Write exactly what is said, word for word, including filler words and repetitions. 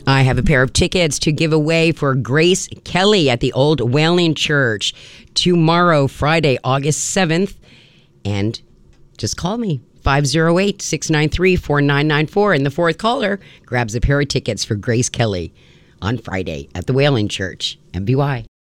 I have a pair of tickets to give away for Grace Kelly at the Old Whaling Church tomorrow, Friday, August seventh. And just call me, five oh eight, six nine three, four nine nine four. And the fourth caller grabs a pair of tickets for Grace Kelly on Friday at the Whaling Church. M B Y.